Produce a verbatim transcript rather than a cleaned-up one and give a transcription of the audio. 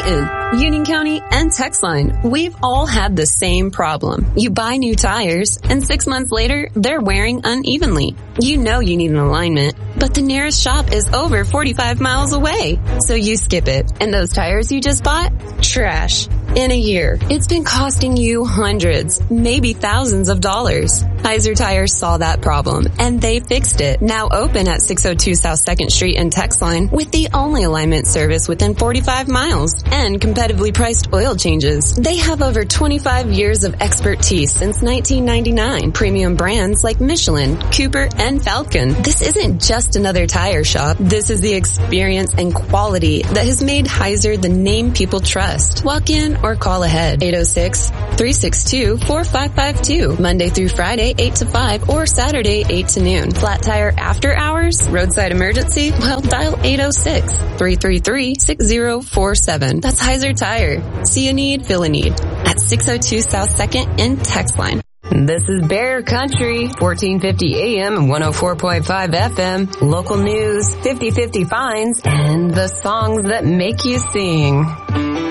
Dayton, Union County, and Texline, we've all had the same problem. You buy new tires, and six months later, they're wearing unevenly. You know you need an alignment, but the nearest shop is over forty-five miles away. So you skip it. And those tires you just bought? Trash. In a year, it's been costing you hundreds, maybe thousands of dollars. Heiser Tires saw that problem, and they fixed it. Now open at six oh two South second Street in Texline with the only alignment service within forty-five miles and competitively priced oil changes. They have over twenty-five years of expertise since nineteen ninety-nine. Premium brands like Michelin, Cooper, and Falcon. This isn't just another tire shop. This is the experience and quality that has made Heiser the name people trust. Walk in or call ahead. eight oh six, three six two, four five five two. Monday through Friday, eight to five, or Saturday, eight to noon. Flat tire after hours? Roadside emergency? Well, dial eight oh six, three three three, six oh four seven. That's Heiser Tire. See a need, fill a need. At six oh two South second in Texline. This is Bear Country, fourteen fifty A M and one oh four point five F M. Local news, fifty fifty fines, and the songs that make you sing.